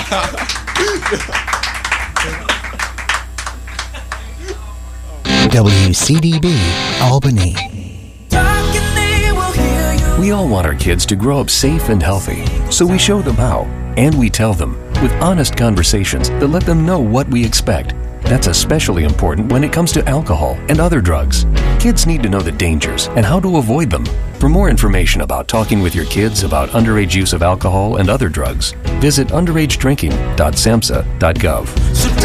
WCDB Albany. We all want our kids to grow up safe and healthy, so we show them how, and we tell them with honest conversations that let them know what we expect. That's especially important when it comes to alcohol and other drugs. Kids need to know the dangers and how to avoid them. For more information about talking with your kids about underage use of alcohol and other drugs, visit underagedrinking.samhsa.gov.